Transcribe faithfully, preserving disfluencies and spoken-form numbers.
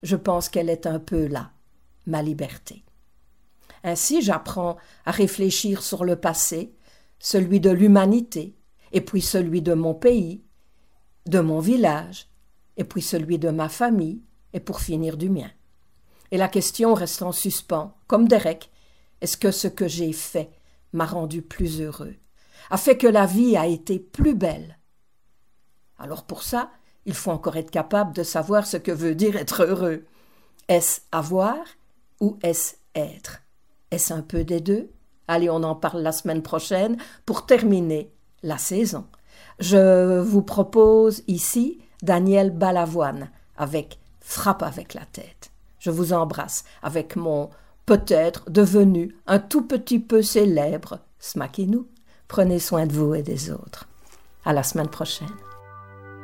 je pense qu'elle est un peu là, ma liberté. Ainsi, j'apprends à réfléchir sur le passé, celui de l'humanité, et puis celui de mon pays, de mon village, et puis celui de ma famille, et pour finir du mien. Et la question reste en suspens, comme Derek, est-ce que ce que j'ai fait m'a rendu plus heureux, a fait que la vie a été plus belle? Alors pour ça, il faut encore être capable de savoir ce que veut dire être heureux. Est-ce avoir ou est-ce être? Est-ce un peu des deux? Allez, on en parle la semaine prochaine pour terminer la saison. Je vous propose ici Daniel Balavoine avec « Frappe avec la tête ». Je vous embrasse avec mon peut-être devenu un tout petit peu célèbre Smakinou. Prenez soin de vous et des autres. À la semaine prochaine.